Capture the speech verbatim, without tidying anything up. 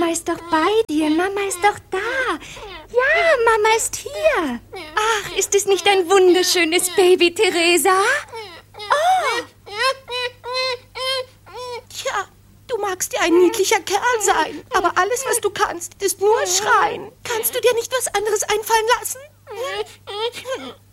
Mama ist doch bei dir. Mama ist doch da. Ja, Mama ist hier. Ach, ist es nicht ein wunderschönes Baby, Theresa? Oh. Tja, du magst ja ein niedlicher Kerl sein, aber alles, was du kannst, ist nur schreien. Kannst du dir nicht was anderes einfallen lassen?